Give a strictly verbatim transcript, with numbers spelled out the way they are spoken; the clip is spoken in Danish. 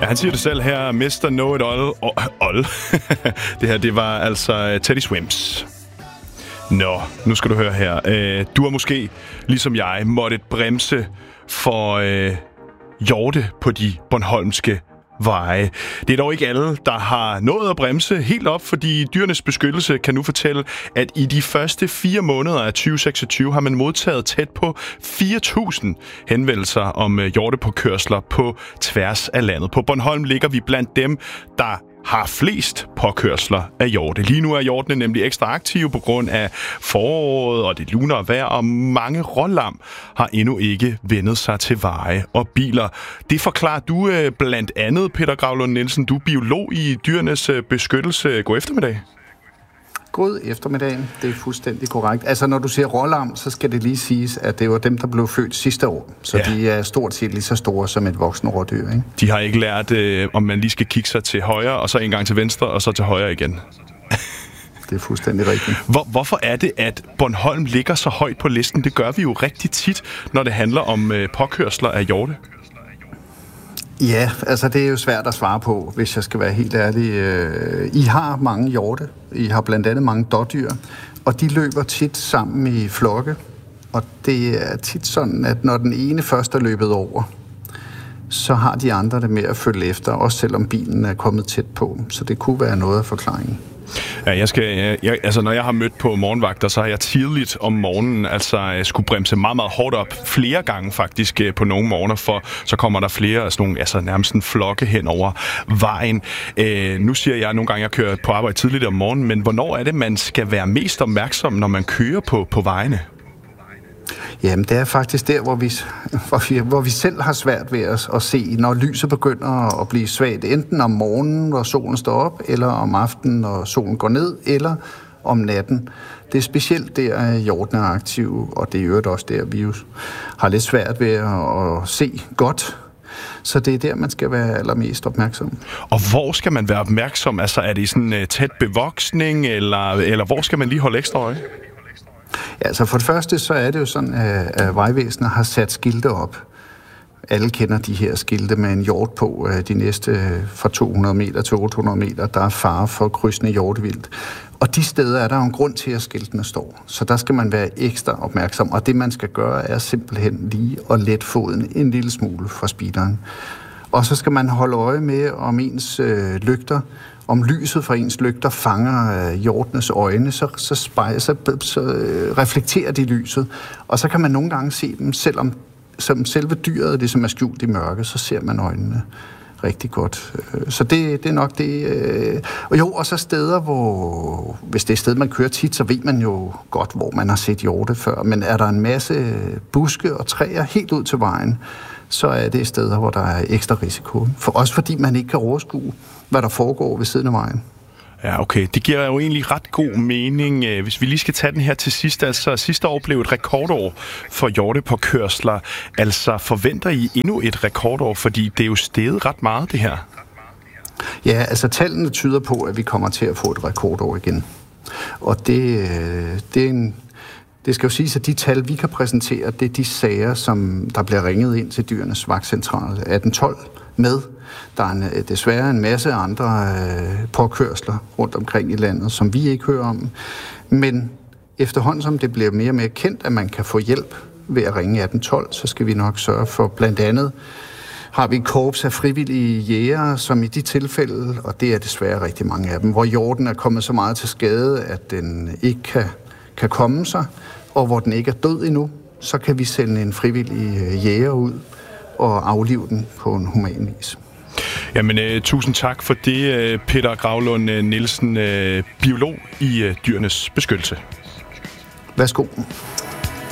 Ja, han siger det selv her, mister Know It All. Oh, all. Det her, det var altså Teddy Swims. Nå, nu skal du høre her. Du har måske, ligesom jeg, måttet bremse for øh, hjorte på de bornholmske veje. Det er dog ikke alle, der har nået at bremse helt op, fordi Dyrenes Beskyttelse kan nu fortælle, at i de første fire måneder af tyve seksogtyve har man modtaget tæt på fire tusind henvendelser om hjortepåkørsler på tværs af landet. På Bornholm ligger vi blandt dem, der har flest påkørsler af hjorte. Lige nu er hjortene nemlig ekstra aktive på grund af foråret og det lunere vejr, og mange rålam har endnu ikke vendet sig til veje og biler. Det forklarer du øh, blandt andet, Peter Gravlund Nielsen. Du er biolog i Dyrenes Beskyttelse. God eftermiddag. God eftermiddag. Det er fuldstændig korrekt. Altså, når du siger rålam, så skal det lige siges, at det var dem, der blev født sidste år. Så ja. De er stort set lige så store som et voksen rådyr, ikke? De har ikke lært, øh, om man lige skal kigge sig til højre, og så en gang til venstre, og så til højre igen. Det er fuldstændig rigtigt. Hvor, hvorfor er det, at Bornholm ligger så højt på listen? Det gør vi jo rigtig tit, når det handler om øh, påkørsler af hjorte. Ja, altså det er jo svært at svare på, hvis jeg skal være helt ærlig. I har mange hjorte, I har blandt andet mange dådyr, og de løber tit sammen i flokke. Og det er tit sådan, at når den ene først er løbet over, så har de andre det med at følge efter, også selvom bilen er kommet tæt på. Så det kunne være noget af forklaringen. Ja, jeg skal, jeg, jeg, altså når jeg har mødt på morgenvagter, så har jeg tidligt om morgenen altså jeg skulle bremse meget, meget hårdt op. Flere gange faktisk på nogle morgener, for så kommer der flere sådan nogle, altså nærmest en flokke hen over vejen. Øh, nu siger jeg nogle gange, jeg kører på arbejde tidligt om morgenen, men hvornår er det, man skal være mest opmærksom, når man kører på, på vejene? Jamen, det er faktisk der, hvor vi, hvor vi, hvor vi selv har svært ved at, at se, når lyset begynder at blive svagt. Enten om morgenen, når solen står op, eller om aftenen, når solen går ned, eller om natten. Det er specielt der, at hjortene er aktive, og det er jo også der, vi har lidt svært ved at, at se godt. Så det er der, man skal være allermest opmærksom. Og hvor skal man være opmærksom? Altså, er det sådan uh, tæt bevoksning, eller, eller hvor skal man lige holde ekstra øje? Ja, altså for det første, så er det jo sådan, at vejvæsenet har sat skilte op. Alle kender de her skilte med en hjort på de næste fra to hundrede meter til otte hundrede meter. Der er fare for krydsende hjortevildt. Og de steder er der jo en grund til, at skiltene står. Så der skal man være ekstra opmærksom. Og det, man skal gøre, er simpelthen lige at lette foden en lille smule fra speederen. Og så skal man holde øje med, om ens øh, lygter, om lyset fra ens lygter fanger øh, hjortenes øjne, så, så, spejl, så, så øh, reflekterer de lyset. Og så kan man nogle gange se dem, selvom som selve dyret, det som er skjult i mørke, så ser man øjnene rigtig godt. Så det, det er nok det. Øh. Og jo, og så steder, hvor, hvis det er et sted, man kører tit, så ved man jo godt, hvor man har set hjorte før. Men er der en masse buske og træer helt ud til vejen, så er det steder, hvor der er ekstra risiko. For også fordi man ikke kan overskue, hvad der foregår ved siden af vejen. Ja, okay. Det giver jo egentlig ret god mening. Hvis vi lige skal tage den her til sidst. Altså, sidste år blev et rekordår for hjortepåkørsler. Altså, forventer I endnu et rekordår? Fordi det er jo steget ret meget, det her. Ja, altså tallene tyder på, at vi kommer til at få et rekordår igen. Og det, det er en... Det skal jo siges, at de tal, vi kan præsentere, det er de sager, som der bliver ringet ind til Dyrenes Vagtcentral atten tolv med. Der er en, desværre en masse andre øh, påkørsler rundt omkring i landet, som vi ikke hører om. Men efterhånden, som det bliver mere og mere kendt, at man kan få hjælp ved at ringe atten tolv, så skal vi nok sørge for blandt andet, har vi et korps af frivillige jægere, som i de tilfælde, og det er desværre rigtig mange af dem, hvor hjorten er kommet så meget til skade, at den ikke kan, kan komme sig, og hvor den ikke er død endnu, så kan vi sende en frivillig jæger ud og aflive den på en human vis. Jamen, uh, tusind tak for det, uh, Peter Gravlund Nielsen, uh, biolog i uh, Dyrenes Beskyttelse. Værsgo.